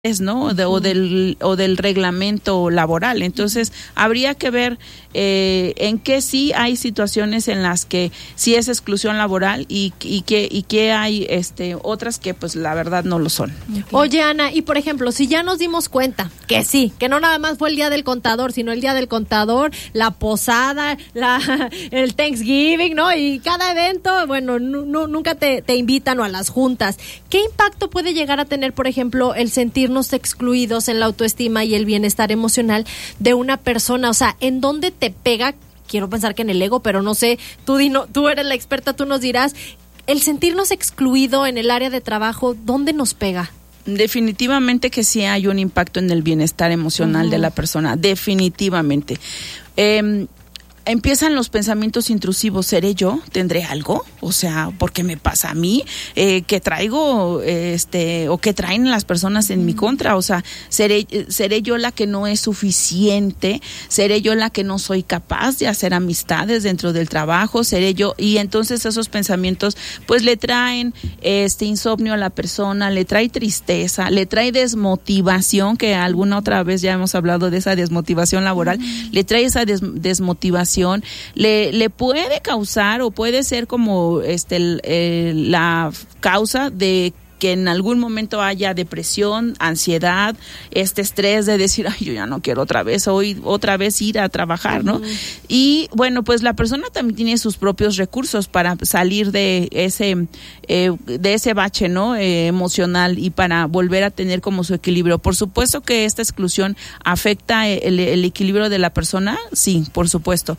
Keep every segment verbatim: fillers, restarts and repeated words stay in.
¿no? De, o del o del reglamento laboral. Entonces habría que ver eh, en qué sí hay situaciones en las que sí es exclusión laboral y y que y que hay este otras que pues la verdad no lo son. Okay. Oye, Ana, y por ejemplo, si ya nos dimos cuenta que sí, que no nada más fue el día del contador, sino el día del contador, la posada, la el Thanksgiving, ¿no? Y cada evento, bueno, nu, nu, nunca te, te invitan o a las juntas. ¿Qué impacto puede llegar a tener, por ejemplo, el sentir excluidos en la autoestima y el bienestar emocional de una persona? O sea, ¿en dónde te pega? Quiero pensar que en el ego, pero no sé, tú, dino, tú eres la experta, tú nos dirás, el sentirnos excluido en el área de trabajo, ¿dónde nos pega? Definitivamente que sí hay un impacto en el bienestar emocional uh-huh. de la persona, definitivamente. Eh, Empiezan los pensamientos intrusivos. ¿Seré yo? ¿Tendré algo? O sea, ¿por qué me pasa a mí? Eh, ¿Qué traigo? Este, ¿o qué traen las personas en mi contra? O sea, ¿seré, ¿seré yo la que no es suficiente? ¿Seré yo la que no soy capaz de hacer amistades dentro del trabajo? ¿Seré yo? Y entonces esos pensamientos pues le traen este insomnio a la persona, le trae tristeza, le trae desmotivación, que alguna otra vez ya hemos hablado de esa desmotivación laboral, mm. le trae esa des- desmotivación Le, le puede causar o puede ser como este el, el, la causa de que en algún momento haya depresión, ansiedad, este estrés de decir, ay, yo ya no quiero otra vez, hoy otra vez ir a trabajar, ¿no? Uh-huh. Y bueno, pues la persona también tiene sus propios recursos para salir de ese eh, de ese bache, ¿no? Eh, emocional y para volver a tener como su equilibrio. Por supuesto que esta exclusión afecta el, el equilibrio de la persona, sí, por supuesto.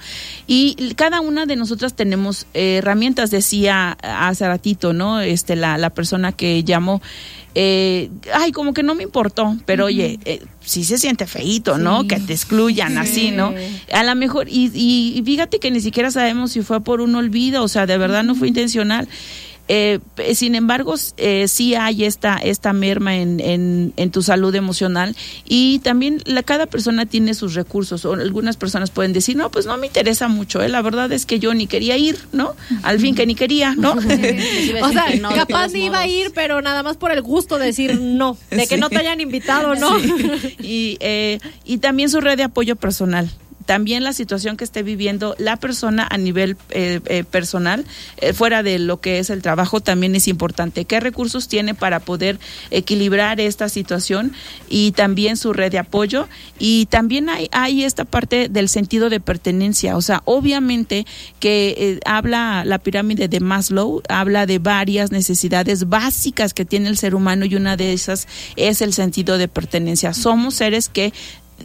Y cada una de nosotras tenemos eh, herramientas, decía hace ratito, ¿no? Este la la persona que ya llamó, eh, ay, como que no me importó, pero uh-huh. oye, eh, sí se siente feíto, ¿no? Sí. Que te excluyan sí. así, ¿no? A lo mejor, y, y, y fíjate que ni siquiera sabemos si fue por un olvido, o sea, de verdad uh-huh. no fue intencional. Eh, sin embargo, eh, sí hay esta esta merma en, en, en tu salud emocional y también la, cada persona tiene sus recursos. O algunas personas pueden decir, no, pues no me interesa mucho, ¿eh? La verdad es que yo ni quería ir, ¿no? Al fin que ni quería, ¿no? Sí, o sea, no, capaz ni iba a ir, pero nada más por el gusto de decir no, de que sí. no te hayan invitado, ¿no? Sí. Y, eh, y también su red de apoyo personal. También la situación que esté viviendo la persona a nivel eh, eh, personal, eh, fuera de lo que es el trabajo, también es importante. ¿Qué recursos tiene para poder equilibrar esta situación? Y también su red de apoyo. Y también hay, hay esta parte del sentido de pertenencia. O sea, obviamente que eh, habla la pirámide de Maslow, habla de varias necesidades básicas que tiene el ser humano y una de esas es el sentido de pertenencia. Somos seres que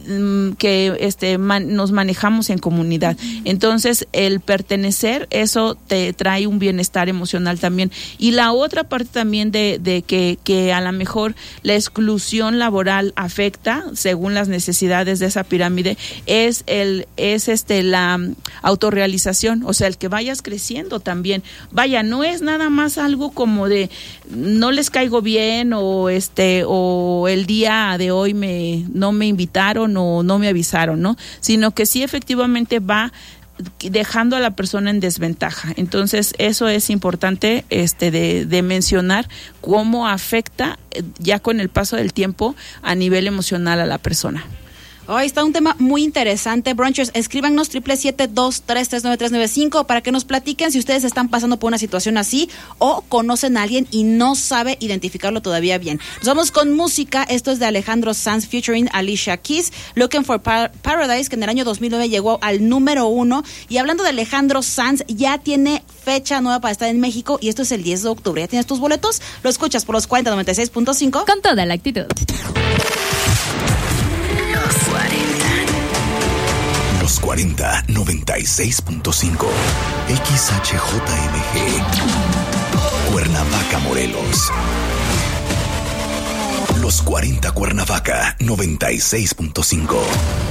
que este man, nos manejamos en comunidad. Entonces, el pertenecer, eso te trae un bienestar emocional también. Y la otra parte también de, de que, que a lo mejor la exclusión laboral afecta, según las necesidades de esa pirámide, es el es este la autorrealización, o sea, el que vayas creciendo también. Vaya, no es nada más algo como de no les caigo bien o este o el día de hoy me no me invitaron o no me avisaron, ¿no? Sino que sí efectivamente va dejando a la persona en desventaja. Entonces, eso es importante este de, de mencionar cómo afecta ya con el paso del tiempo a nivel emocional a la persona. Hoy oh, está un tema muy interesante. Brunchers, escríbanos triple siete dos tres tres nueve tres nueve cinco para que nos platiquen si ustedes están pasando por una situación así o conocen a alguien y no sabe identificarlo todavía bien. Nos vamos con música. Esto es de Alejandro Sanz featuring Alicia Keys, Looking for Par- Paradise, que en el año dos mil nueve llegó al número uno. Y hablando de Alejandro Sanz, ya tiene fecha nueva para estar en México y esto es el diez de octubre. ¿Ya tienes tus boletos? Lo escuchas por los cuarenta noventa y seis punto cinco. Con toda la actitud. Los cuarenta noventa y seis punto cinco. X H J M G. Cuernavaca, Morelos. Los cuarenta Cuernavaca noventa y seis punto cinco.